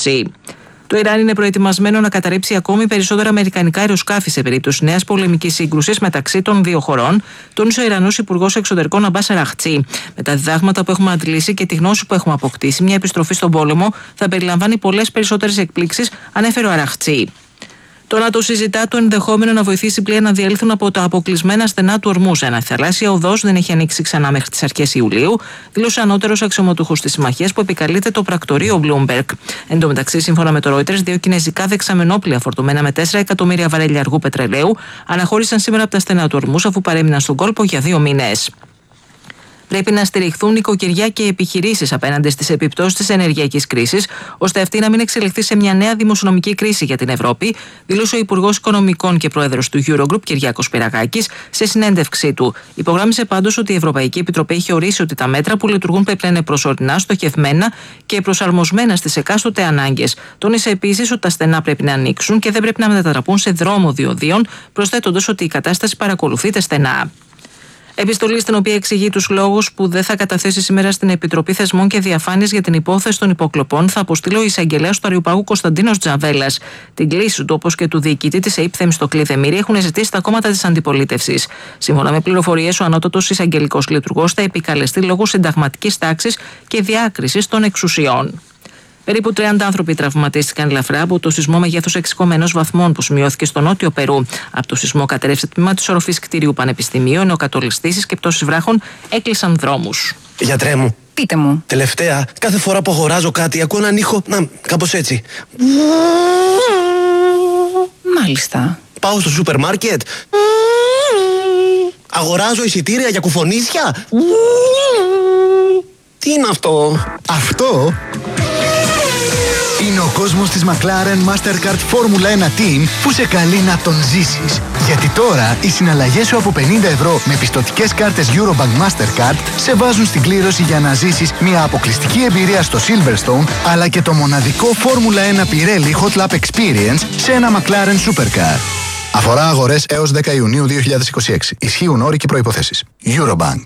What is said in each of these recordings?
Χορμουζή. Το Ιράν είναι προετοιμασμένο να καταρρύψει ακόμη περισσότερα αμερικανικά αεροσκάφη σε περίπτωση νέας πολεμικής σύγκρουσης μεταξύ των δύο χωρών, τόνισε ο Ιρανός Υπουργός Εξωτερικών Αμπάς Αραχτσί. Με τα διδάγματα που έχουμε αντλήσει και τη γνώση που έχουμε αποκτήσει, μια επιστροφή στον πόλεμο θα περιλαμβάνει πολλές περισσότερες εκπλήξεις, ανέφερε ο Αραχτσί. Το ΝΑΤΟ συζητά το ενδεχόμενο να βοηθήσει πλοία να διέλθουν από τα αποκλεισμένα στενά του Ορμούζ. Ένα θαλάσσια οδός δεν έχει ανοίξει ξανά μέχρι τις αρχές Ιουλίου, δήλωσε ανώτερος αξιωματούχος της συμμαχίας που επικαλείται το πρακτορείο Bloomberg. Εν τω μεταξύ, σύμφωνα με το Reuters, δύο κινέζικα δεξαμενόπλοια φορτωμένα με 4 εκατομμύρια βαρέλια αργού πετρελαίου αναχώρησαν σήμερα από τα στενά του Ορμούζ αφού παρέμειναν στον κόλπο για 2 μήνες. Πρέπει να στηριχθούν νοικοκυριά και επιχειρήσεις απέναντι στις επιπτώσεις της ενεργειακής κρίσης, ώστε αυτή να μην εξελιχθεί σε μια νέα δημοσιονομική κρίση για την Ευρώπη, δήλωσε ο Υπουργός Οικονομικών και Πρόεδρος του Eurogroup, Κυριάκος Πυραγάκης, σε συνέντευξή του. Υπογράμμισε πάντως ότι η Ευρωπαϊκή Επιτροπή έχει ορίσει ότι τα μέτρα που λειτουργούν πρέπει να είναι προσωρινά, στοχευμένα και προσαρμοσμένα στις εκάστοτε ανάγκες. Τόνισε επίσης ότι τα στενά πρέπει να ανοίξουν και δεν πρέπει να μετατραπούν σε δρόμο διοδίων, προσθέτοντας ότι η κατάσταση παρακολουθείται στενά. Επιστολή στην οποία εξηγεί τους λόγους που δεν θα καταθέσει σήμερα στην Επιτροπή Θεσμών και Διαφάνειας για την υπόθεση των υποκλοπών θα αποστείλει ο εισαγγελέας του Αριουπάγου Κωνσταντίνος Τζαβέλας. Την κλίση του, όπως και του διοικητή της ΕΥΠ Θεμιστοκλή Δεμήρη, έχουν ζητήσει τα κόμματα της αντιπολίτευσης. Σύμφωνα με πληροφορίες, ο ανώτατος εισαγγελικός λειτουργός θα επικαλεστεί λόγω συνταγματικής τάξης και διάκρισης των εξουσιών. Περίπου 30 άνθρωποι τραυματίστηκαν ελαφρά από το σεισμό μεγέθους 6,1 βαθμών που σημειώθηκε στο νότιο Περού. Από το σεισμό κατέρευσε τμήμα της οροφής κτηρίου Πανεπιστημίου, ενώ κατολιστήσεις και πτώσεις βράχων έκλεισαν δρόμους. Γιατρέ μου. Πείτε μου. Τελευταία, κάθε φορά που αγοράζω κάτι, ακούω έναν ήχο. Να, κάπως έτσι. Μάλιστα. Πάω στο σούπερ μάρκετ. Αγοράζω εισιτήρια για κουφονίσια. Τι είναι αυτό? Αυτό είναι ο κόσμος της McLaren Mastercard Formula 1 Team που σε καλεί να τον ζήσεις. Γιατί τώρα οι συναλλαγές σου από 50 ευρώ με πιστωτικές κάρτες Eurobank Mastercard σε βάζουν στην κλήρωση για να ζήσεις μια αποκλειστική εμπειρία στο Silverstone αλλά και το μοναδικό Formula 1 Pirelli Hot Lap Experience σε ένα McLaren Supercar. Αφορά αγορές έως 10 Ιουνίου 2026. Ισχύουν όροι και προϋποθέσεις. Eurobank.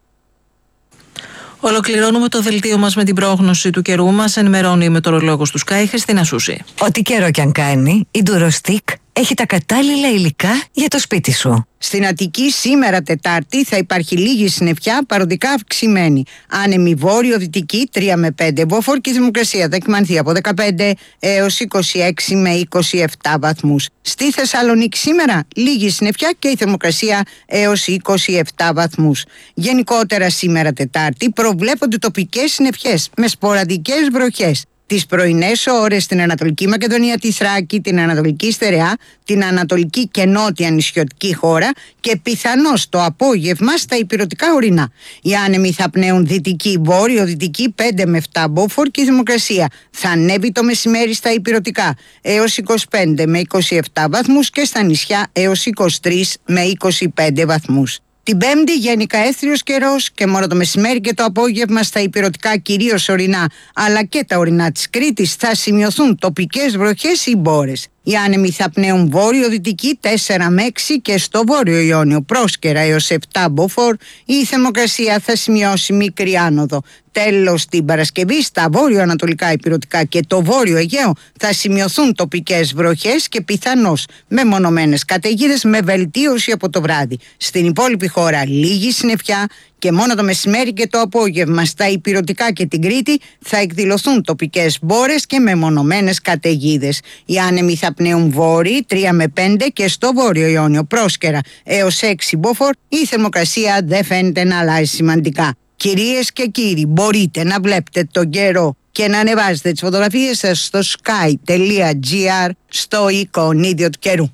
Ολοκληρώνουμε το δελτίο μας με την πρόγνωση του καιρού. Μας ενημερώνει η μετεωρολόγος του Sky, Χριστίνα Σούση. Ό,τι καιρό κι αν κάνει, η Durostick έχει τα κατάλληλα υλικά για το σπίτι σου. Στην Αττική σήμερα Τετάρτη θα υπάρχει λίγη συννεφιά, παροδικά αυξημένη. Άνεμη βόρειο-δυτική 3 με 5 μποφόρ και η θερμοκρασία θα εκμανθεί από 15 έως 26 με 27 βαθμούς. Στη Θεσσαλονίκη σήμερα λίγη συννεφιά και η θερμοκρασία έως 27 βαθμούς. Γενικότερα σήμερα Τετάρτη προβλέπονται τοπικές συννεφιές με σποραδικές βροχές. Τις πρωινές ώρες στην Ανατολική Μακεδονία, τη Θράκη, την Ανατολική Στερεά, την Ανατολική και Νότια νησιωτική χώρα και πιθανώς το απόγευμα στα ηπειρωτικά ορεινά. Οι άνεμοι θα πνέουν δυτική, βόρειο-δυτική 5 με 7 μποφόρ και η θερμοκρασία θα ανέβει το μεσημέρι στα ηπειρωτικά έως 25 με 27 βαθμούς και στα νησιά έως 23 με 25 βαθμούς. Την Πέμπτη γενικά έθριος καιρός και μόνο το μεσημέρι και το απόγευμα στα ηπειρωτικά κυρίως ορεινά αλλά και τα ορεινά της Κρήτης θα σημειωθούν τοπικές βροχές ή μπόρες. Οι άνεμοι θα πνέουν βόρειο-δυτική 4 με 6 και στο βόρειο Ιόνιο πρόσκαιρα έως 7 μποφόρ. Η θερμοκρασία θα σημειώσει μικρή άνοδο. Τέλος, την Παρασκευή στα βόρειο-ανατολικά ηπειρωτικά και το βόρειο Αιγαίο θα σημειωθούν τοπικές βροχές και πιθανώς μεμονωμένες καταιγίδες με βελτίωση από το βράδυ. Στην υπόλοιπη χώρα λίγη συννεφιά και μόνο το μεσημέρι και το απόγευμα στα ηπειρωτικά και την Κρήτη θα εκδηλωθούν τοπικές μπόρες και μεμονωμένες καταιγίδες. Οι άνεμοι θα πνέουν βόρειοι 3 με 5 και στο βόρειο Ιόνιο πρόσκαιρα έως 6 μποφόρ. Η θερμοκρασία δεν φαίνεται να αλλάζει σημαντικά. Κυρίες και κύριοι, μπορείτε να βλέπετε τον καιρό και να ανεβάζετε τις φωτογραφίες σας στο sky.gr στο εικονίδιο του καιρού.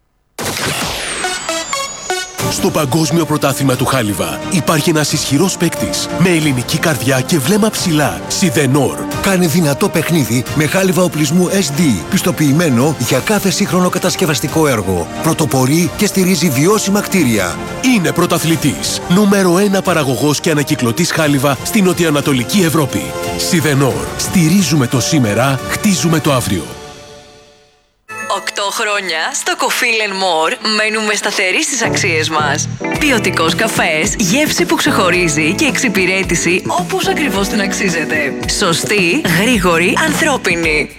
Στο Παγκόσμιο Πρωτάθλημα του Χάλιβα υπάρχει ένας ισχυρός παίκτης με ελληνική καρδιά και βλέμμα ψηλά. Σιδενόρ. Κάνει δυνατό παιχνίδι με χάλιβα οπλισμού SD, πιστοποιημένο για κάθε σύγχρονο κατασκευαστικό έργο. Πρωτοπορεί και στηρίζει βιώσιμα κτίρια. Είναι πρωταθλητής. Νούμερο 1 παραγωγός και ανακυκλωτής χάλιβα στην νοτιοανατολική Ευρώπη. Σιδενόρ. Στηρίζουμε το σήμερα, χτίζουμε το αύριο. 8 χρόνια στο Coffee & More μένουμε σταθεροί στις αξίες μας. Ποιοτικός καφές, γεύση που ξεχωρίζει και εξυπηρέτηση όπως ακριβώς την αξίζετε. Σωστή, γρήγορη, ανθρώπινη.